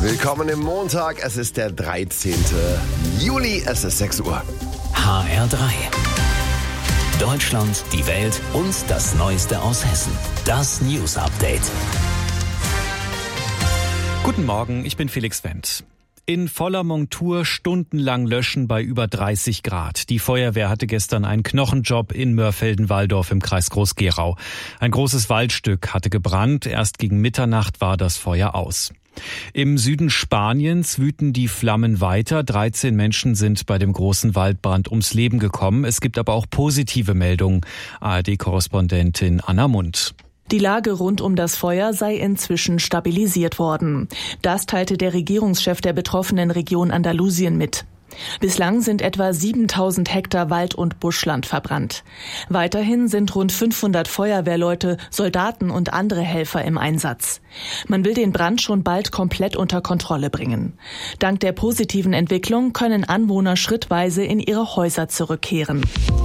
Willkommen im Montag, es ist der 13. Juli, es ist 6 Uhr. HR3. Deutschland, die Welt und das Neueste aus Hessen. Das News Update. Guten Morgen, ich bin Felix Wendt. In voller Montur stundenlang löschen bei über 30 Grad. Die Feuerwehr hatte gestern einen Knochenjob in Mörfelden-Walldorf im Kreis Groß-Gerau. Ein großes Waldstück hatte gebrannt. Erst gegen Mitternacht war das Feuer aus. Im Süden Spaniens wüten die Flammen weiter. 13 Menschen sind bei dem großen Waldbrand ums Leben gekommen. Es gibt aber auch positive Meldungen. ARD-Korrespondentin Anna Mund. Die Lage rund um das Feuer sei inzwischen stabilisiert worden. Das teilte der Regierungschef der betroffenen Region Andalusien mit. Bislang sind etwa 7000 Hektar Wald- und Buschland verbrannt. Weiterhin sind rund 500 Feuerwehrleute, Soldaten und andere Helfer im Einsatz. Man will den Brand schon bald komplett unter Kontrolle bringen. Dank der positiven Entwicklung können Anwohner schrittweise in ihre Häuser zurückkehren.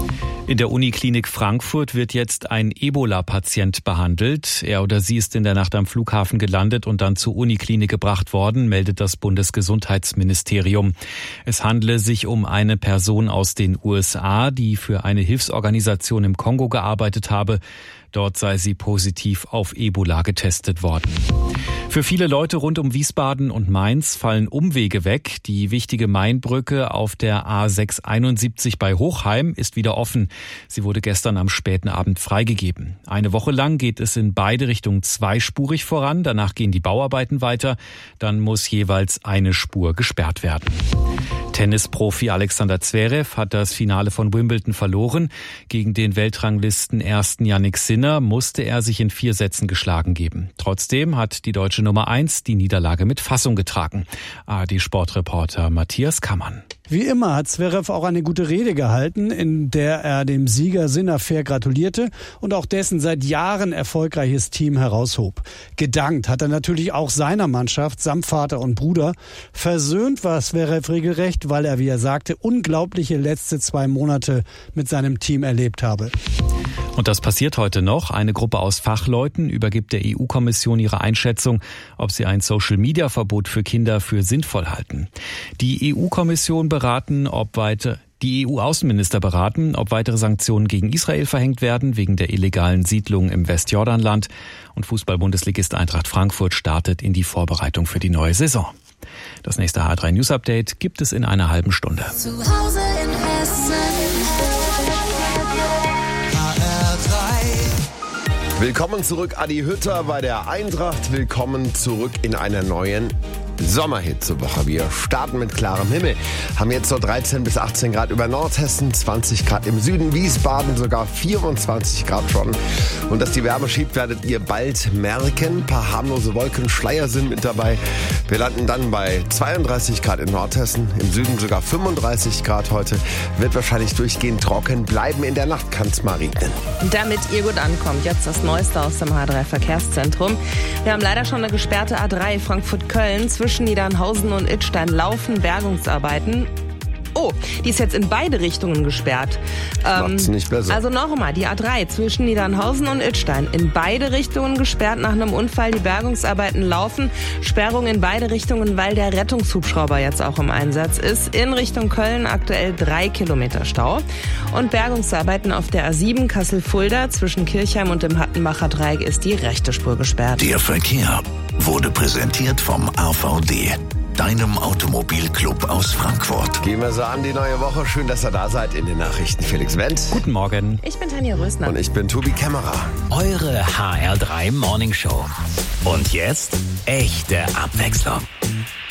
In der Uniklinik Frankfurt wird jetzt ein Ebola-Patient behandelt. Er oder sie ist in der Nacht am Flughafen gelandet und dann zur Uniklinik gebracht worden, meldet das Bundesgesundheitsministerium. Es handle sich um eine Person aus den USA, die für eine Hilfsorganisation im Kongo gearbeitet habe. Dort sei sie positiv auf Ebola getestet worden. Für viele Leute rund um Wiesbaden und Mainz fallen Umwege weg. Die wichtige Mainbrücke auf der A671 bei Hochheim ist wieder offen. Sie wurde gestern am späten Abend freigegeben. Eine Woche lang geht es in beide Richtungen zweispurig voran. Danach gehen die Bauarbeiten weiter. Dann muss jeweils eine Spur gesperrt werden. Tennisprofi Alexander Zverev hat das Finale von Wimbledon verloren. Gegen den Weltranglisten-Ersten Jannik Sinner musste er sich in 4 Sätzen geschlagen geben. Trotzdem hat die deutsche Nummer 1 die Niederlage mit Fassung getragen. ARD-Sportreporter Matthias Kammann. Wie immer hat Zverev auch eine gute Rede gehalten, in der er dem Sieger Sinner fair gratulierte und auch dessen seit Jahren erfolgreiches Team heraushob. Gedankt hat er natürlich auch seiner Mannschaft, samt Vater und Bruder. Versöhnt war Zverev regelrecht, weil er, wie er sagte, unglaubliche letzte 2 Monate mit seinem Team erlebt habe. Und das passiert heute noch. Eine Gruppe aus Fachleuten übergibt der EU-Kommission ihre Einschätzung, ob sie ein Social-Media-Verbot für Kinder für sinnvoll halten. Die EU-Kommission Die EU-Außenminister beraten, ob weitere Sanktionen gegen Israel verhängt werden, wegen der illegalen Siedlung im Westjordanland. Und Fußball-Bundesligist Eintracht Frankfurt startet in die Vorbereitung für die neue Saison. Das nächste HR3 News Update gibt es in einer halben Stunde. Zu Hause in Hessen. Willkommen zurück, Adi Hütter bei der Eintracht. Willkommen zurück in einer neuen Sommerhitzewoche. Wir starten mit klarem Himmel. Haben jetzt so 13 bis 18 Grad über Nordhessen, 20 Grad im Süden, Wiesbaden sogar 24 Grad schon. Und dass die Wärme schiebt, werdet ihr bald merken. Ein paar harmlose Wolkenschleier sind mit dabei. Wir landen dann bei 32 Grad in Nordhessen, im Süden sogar 35 Grad heute. Wird wahrscheinlich durchgehend trocken bleiben. In der Nacht kann es mal regnen. Damit ihr gut ankommt, jetzt das Neueste aus dem H3 Verkehrszentrum. Wir haben leider schon eine gesperrte A3 Frankfurt-Köln. Zwischen Niedernhausen und Idstein laufen Bergungsarbeiten. Oh, die ist jetzt in beide Richtungen gesperrt. Macht's nicht besser. Also nochmal, die A3 zwischen Niedernhausen und Idstein in beide Richtungen gesperrt nach einem Unfall. Die Bergungsarbeiten laufen. Sperrung in beide Richtungen, weil der Rettungshubschrauber jetzt auch im Einsatz ist. In Richtung Köln aktuell 3 Kilometer Stau. Und Bergungsarbeiten auf der A7 Kassel-Fulda zwischen Kirchheim und dem Hattenbacher Dreieck ist die rechte Spur gesperrt. Der Verkehr wurde präsentiert vom AVD, deinem Automobilclub aus Frankfurt. Gehen wir so an die neue Woche. Schön, dass ihr da seid in den Nachrichten. Felix Wendt. Guten Morgen. Ich bin Tanja Rösner. Und ich bin Tobi Kämmerer. Eure HR3 Morning Show. Und jetzt echte Abwechslung.